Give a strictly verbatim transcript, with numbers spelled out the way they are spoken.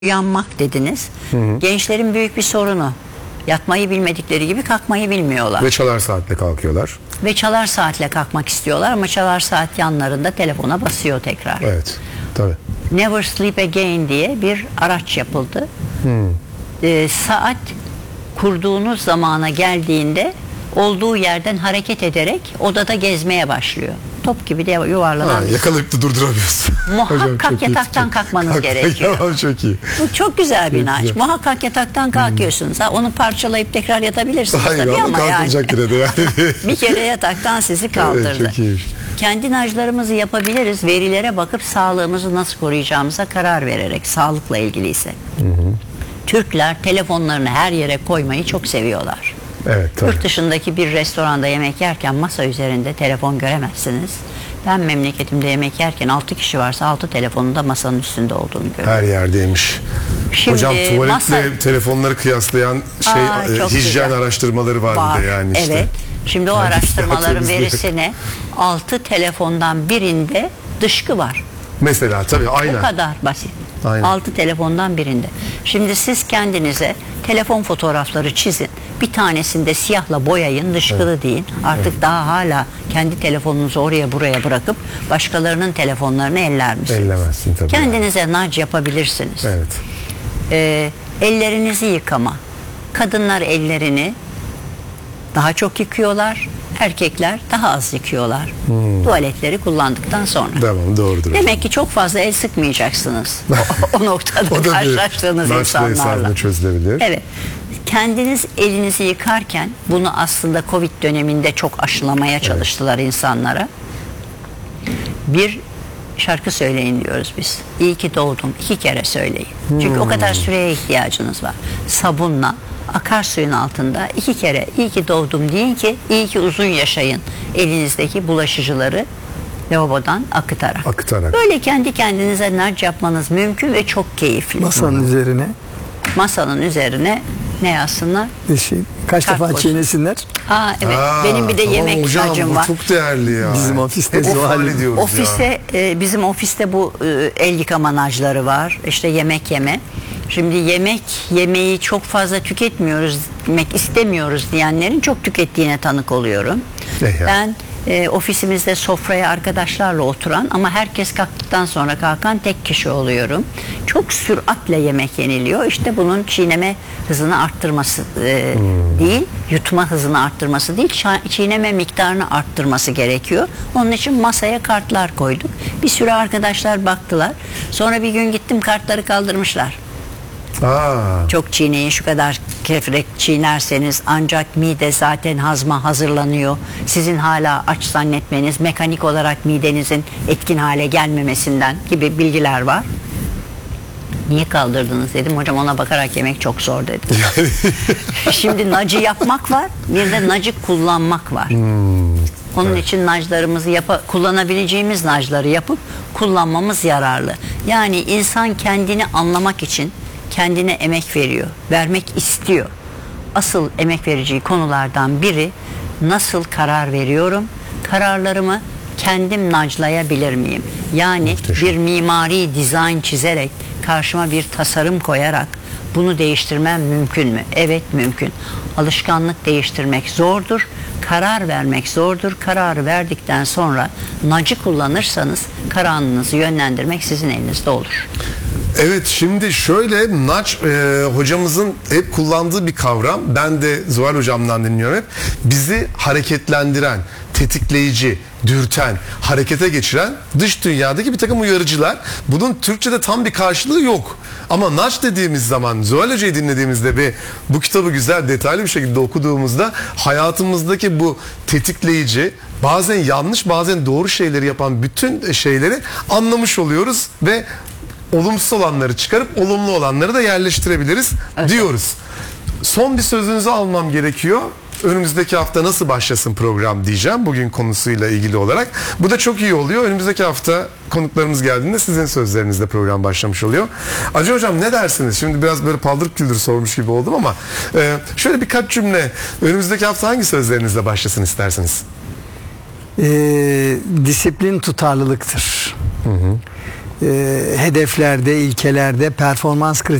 Uyanmak dediniz. Hı hı. Gençlerin büyük bir sorunu. Yatmayı bilmedikleri gibi kalkmayı bilmiyorlar. Ve çalar saatle kalkıyorlar. Ve çalar saatle kalkmak istiyorlar ama çalar saat yanlarında telefona basıyor tekrar. Evet, tabii. Never Sleep Again diye bir araç yapıldı. Hmm. Ee, saat kurduğunuz zamana geldiğinde olduğu yerden hareket ederek odada gezmeye başlıyor. Top gibi de yuvarlanan. Ha, yakalayıp da durduramıyorsun. Muhakkak Hocam, yataktan iyi. kalkmanız Kalk, gerekiyor. Tamam, çok iyi. Bu çok güzel bir naç. Muhakkak yataktan kalkıyorsunuz. Ha, onu parçalayıp tekrar yatabilirsiniz. Hayır, tabii ama kalkılacak yani. yine de yani. Bir kere yataktan sizi kaldırdı. Evet, çok iyi. Kendi naclarımızı yapabiliriz. Verilere bakıp sağlığımızı nasıl koruyacağımıza karar vererek, sağlıkla ilgiliyse. Hı hı. Türkler telefonlarını her yere koymayı çok seviyorlar. Evet, tabii. Yurt dışındaki bir restoranda yemek yerken masa üzerinde telefon göremezsiniz. Ben memleketimde yemek yerken altı kişi varsa altı telefonun da masanın üstünde olduğunu görüyorum. Her yerdeymiş. Şimdi, Hocam tuvaletle masa... telefonları kıyaslayan şey Aa, e, hijyen güzel. araştırmaları var, var. Bir de yani işte. Evet. Şimdi o yani araştırmaların verisine altı telefondan birinde dışkı var. Mesela tabii aynen. O kadar basit. Aynen. altı telefondan birinde. Şimdi siz kendinize telefon fotoğrafları çizin. Bir tanesinde siyahla boyayın, dışkılı evet. deyin. Artık evet. daha hala kendi telefonunuzu oraya buraya bırakıp başkalarının telefonlarını eller misiniz? Ellemezsin tabii. Kendinize yani. nac yapabilirsiniz. Evet. Ee, ellerinizi yıkama. Kadınlar ellerini daha çok yıkıyorlar. Erkekler daha az yıkıyorlar. Hmm. Tuvaletleri kullandıktan sonra. Tamam, doğrudur. Demek ki çok fazla el sıkmayacaksınız. o, o noktada o karşılaştığınız insanlarla. Çözülebilir. Evet. Kendiniz elinizi yıkarken bunu aslında Covid döneminde çok aşılamaya çalıştılar evet. insanlara. Bir şarkı söyleyin diyoruz biz. İyi ki doğdum. İki kere söyleyin. Hmm. Çünkü o kadar süreye ihtiyacınız var. Sabunla akarsuyun altında iki kere iyi ki doğdum deyin ki iyi ki uzun yaşayın elinizdeki bulaşıcıları lavabodan akıtarak. Akıtarak. Böyle kendi kendinize nac yapmanız mümkün ve çok keyifli. Masanın hmm. üzerine. Masanın üzerine ne yazsınlar? Şey, kaç Kart defa boşun. çiğnesinler? Aa evet. Aa, Benim bir de tamam yemek hocam, nacım var. Çok değerli ya. Bizim ofiste Zuhal Ofiste e, bizim ofiste bu e, el yıkama nacları var. İşte yemek yeme. Şimdi yemek yemeği çok fazla tüketmiyoruz, yemek istemiyoruz diyenlerin çok tükettiğine tanık oluyorum. Eh ben e, ofisimizde sofraya arkadaşlarla oturan ama herkes kalktıktan sonra kalkan tek kişi oluyorum. Çok süratle yemek yeniliyor. İşte bunun çiğneme hızını arttırması e, hmm. değil, yutma hızını arttırması değil, çiğneme miktarını arttırması gerekiyor. Onun için masaya kartlar koyduk. Bir sürü arkadaşlar baktılar. Sonra bir gün gittim, kartları kaldırmışlar. Aa. Çok çiğneyin, şu kadar kefrek çiğnerseniz ancak mide zaten hazma hazırlanıyor. Sizin hala aç zannetmeniz mekanik olarak midenizin etkin hale gelmemesinden gibi bilgiler var. Niye kaldırdınız dedim. Hocam ona bakarak yemek çok zor dedi. Şimdi nacı yapmak var, bir de nacı kullanmak var. Hmm. Onun evet. için naclarımızı yap- kullanabileceğimiz nacları yapıp kullanmamız yararlı. Yani insan kendini anlamak için kendine emek veriyor, vermek istiyor. Asıl emek vereceği konulardan biri nasıl karar veriyorum, kararlarımı kendim naclayabilir miyim? Yani Muhteşem. bir mimari dizayn çizerek, karşıma bir tasarım koyarak bunu değiştirmem mümkün mü? Evet, mümkün. Alışkanlık değiştirmek zordur, karar vermek zordur. Kararı verdikten sonra nacı kullanırsanız kararınızı yönlendirmek sizin elinizde olur. Evet, şimdi şöyle naç e, hocamızın hep kullandığı bir kavram. Ben de Zuhal hocamdan dinliyorum hep. Bizi hareketlendiren, tetikleyici, dürten, harekete geçiren dış dünyadaki bir takım uyarıcılar. Bunun Türkçe'de tam bir karşılığı yok. Ama naç dediğimiz zaman, Zuhal hocayı dinlediğimizde ve bu kitabı güzel detaylı bir şekilde okuduğumuzda hayatımızdaki bu tetikleyici, bazen yanlış bazen doğru şeyleri yapan bütün şeyleri anlamış oluyoruz ve olumsuz olanları çıkarıp olumlu olanları da yerleştirebiliriz evet. diyoruz. Son bir sözünüzü almam gerekiyor. Önümüzdeki hafta nasıl başlasın program diyeceğim bugün konusuyla ilgili olarak. Bu da çok iyi oluyor. Önümüzdeki hafta konuklarımız geldiğinde sizin sözlerinizle program başlamış oluyor. Acı hocam ne dersiniz? Şimdi biraz böyle paldır küldür sormuş gibi oldum ama e, şöyle birkaç cümle önümüzdeki hafta hangi sözlerinizle başlasın isterseniz? E, disiplin tutarlılıktır. Hı hı. e, hedeflerde, ilkelerde, performans